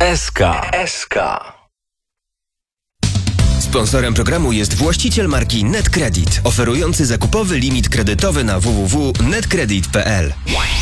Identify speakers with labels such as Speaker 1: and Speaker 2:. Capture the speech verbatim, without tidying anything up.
Speaker 1: S K. S K.
Speaker 2: Sponsorem programu jest właściciel marki NetCredit, oferujący zakupowy limit kredytowy na w w w kropka netcredit kropka p l.